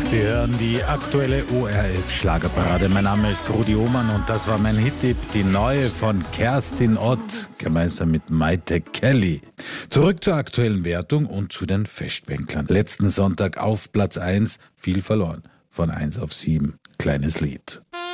Sie hören die aktuelle ORF-Schlagerparade. Mein Name ist Rudi Ohmann und das war mein Hit-Tipp, die neue von Kerstin Ott, gemeinsam mit Maite Kelly. Zurück zur aktuellen Wertung und zu den Festbänklern. Letzten Sonntag auf Platz 1, viel verloren, von 1 auf 7. Kleines Lied.